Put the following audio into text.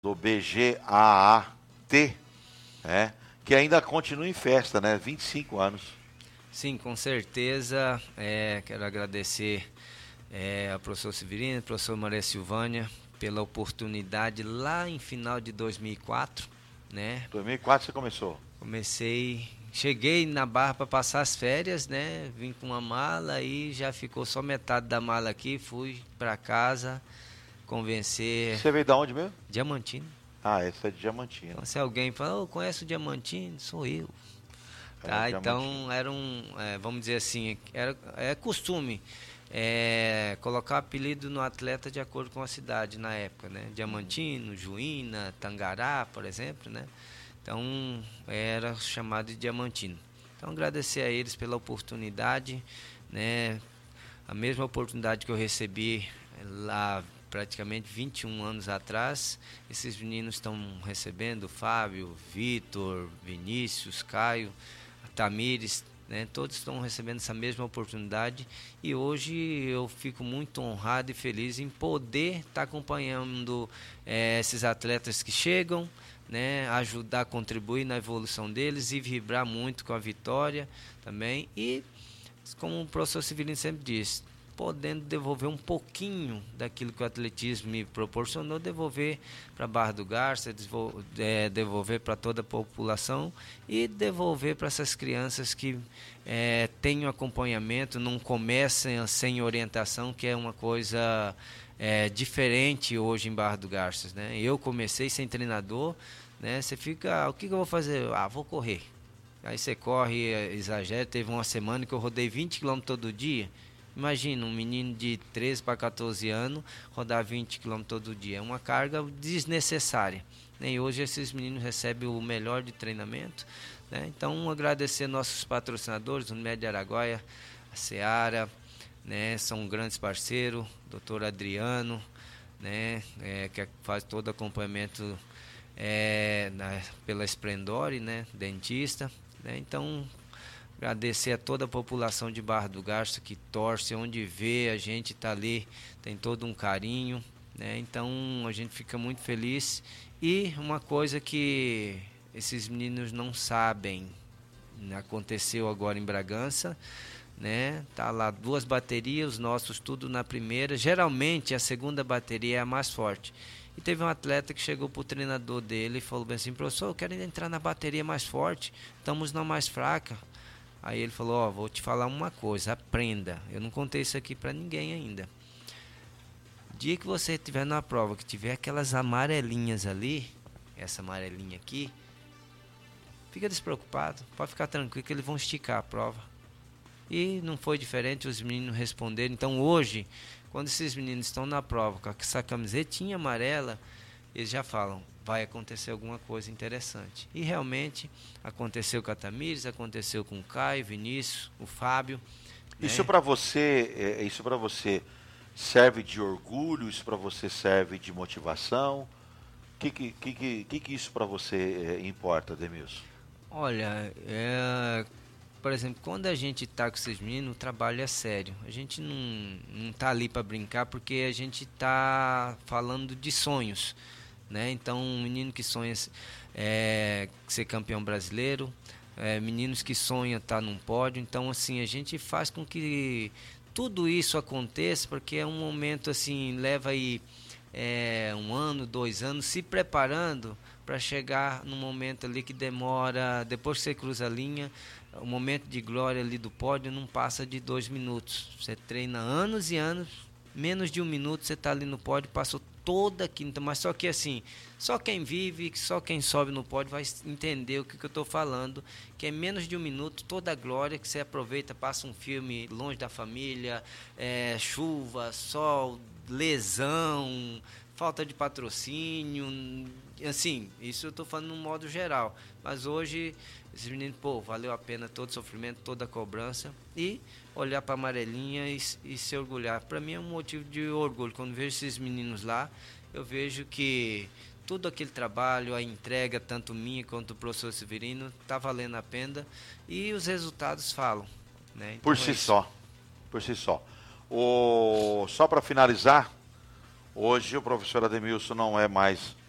do BGAAT, né? Que ainda continua em festa, né? 25 anos. Sim, com certeza. Quero agradecer ao professor Severino, ao professor Maria Silvânia, pela oportunidade lá em final de 2004, né? 2004 você começou? Cheguei na Barra para passar as férias, né? Vim com uma mala e já ficou só metade da mala aqui. Fui para casa convencer Você veio da onde mesmo? Diamantino. Ah, esse é de Diamantino. Então, se alguém fala, conhece o Diamantino? Sou eu. É, Tá, Diamantino. então vamos dizer assim, é costume colocar apelido no atleta de acordo com a cidade na época, né? Diamantino, Juína, Tangará, por exemplo, né? Então era chamado de Diamantino. Então agradecer a eles pela oportunidade, né? A mesma oportunidade que eu recebi lá praticamente 21 anos atrás, esses meninos estão recebendo, Fábio, Vitor, Vinícius, Caio, Tamires, né, todos estão recebendo essa mesma oportunidade e hoje eu fico muito honrado e feliz em poder estar acompanhando esses atletas que chegam, né, ajudar a contribuir na evolução deles e vibrar muito com a vitória também e, como o professor Severino sempre diz, podendo devolver um pouquinho daquilo que o atletismo me proporcionou, devolver para Barra do Garça, devolver para toda a população e devolver para essas crianças que têm acompanhamento, não começam sem orientação, que é uma coisa diferente hoje em Barra do Garças, né? Eu comecei sem treinador, né? Você fica, o que eu vou fazer? Vou correr. Aí você corre, exagera. Teve uma semana que eu rodei 20 km todo dia. Imagina um menino de 13 para 14 anos rodar 20 km todo dia. É uma carga desnecessária, né? E hoje esses meninos recebem o melhor de treinamento, né? Então agradecer nossos patrocinadores, o Unimed Araguaia, a Seara, né? São grandes parceiros, doutor Adriano, né? Que faz todo o acompanhamento pela Esplendore, né? Dentista, né? Então agradecer a toda a população de Barra do Garça que torce, onde vê, a gente está ali, tem todo um carinho, né? Então a gente fica muito feliz. E uma coisa que esses meninos não sabem, né? Aconteceu agora em Bragança, né? Tá lá 2 baterias, os nossos tudo na primeira. Geralmente a segunda bateria é a mais forte. E teve um atleta que chegou para o treinador dele e falou bem assim: professor, eu quero entrar na bateria mais forte, estamos na mais fraca. Aí ele falou: vou te falar uma coisa, aprenda. Eu não contei isso aqui para ninguém ainda. Dia que você estiver na prova, que tiver aquelas amarelinhas ali, essa amarelinha aqui, fica despreocupado, pode ficar tranquilo que eles vão esticar a prova. E não foi diferente, os meninos responderam. Então hoje, quando esses meninos estão na prova com essa camisetinha amarela, eles já falam: vai acontecer alguma coisa interessante. E realmente aconteceu com a Tamires, aconteceu com o Caio, Vinícius, o Fábio, né? Isso para você serve de orgulho? Isso para você serve de motivação? Que isso para você importa, Demilson? Olha, por exemplo, quando a gente está com esses meninos, o trabalho é sério. A gente não tá ali para brincar, porque a gente está falando de sonhos, né? Então, um menino que sonha ser campeão brasileiro, meninos que sonham estar num pódio. Então, assim, a gente faz com que tudo isso aconteça, porque é um momento assim, leva aí 1 ano, 2 anos se preparando para chegar no momento ali que demora, depois que você cruza a linha, o momento de glória ali do pódio não passa de 2 minutos. Você treina anos e anos, menos de 1 minuto você está ali no pódio, passou toda a quinta, mas só que assim, só quem vive, só quem sobe no pódio vai entender o que eu estou falando, que é menos de 1 minuto, toda a glória que você aproveita, passa um filme longe da família, chuva, sol, lesão, falta de patrocínio, assim, isso eu estou falando no modo geral, mas hoje esses meninos, valeu a pena todo o sofrimento, toda a cobrança, e olhar para a amarelinha e se orgulhar. Para mim é um motivo de orgulho. Quando vejo esses meninos lá, eu vejo que todo aquele trabalho, a entrega, tanto minha quanto do professor Severino, está valendo a pena e os resultados falam, né? Então, Por si só. Por si só. Só para finalizar, hoje o professor Ademilson não é mais